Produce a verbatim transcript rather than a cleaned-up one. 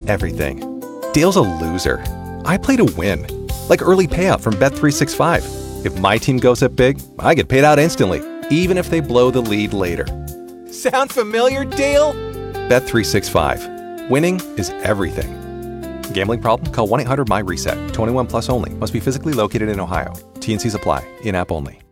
everything. Dale's a loser. I play to win. Like early payout from Bet three sixty-five. If my team goes up big, I get paid out instantly, even if they blow the lead later. Sound familiar, Dale? Bet three sixty-five. Winning is everything. Gambling problem? Call one eight hundred M Y RESET. twenty-one plus only. Must be physically located in Ohio. T N Cs apply. In-app only.